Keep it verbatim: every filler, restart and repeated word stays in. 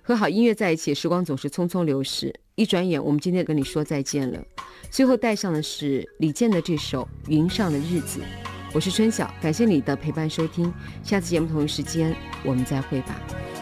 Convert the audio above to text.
和好音乐在一起，时光总是匆匆流逝，一转眼我们今天跟你说再见了。最后带上的是李健的这首《云上的日子》。我是春晓，感谢你的陪伴收听，下次节目同一时间我们再会吧。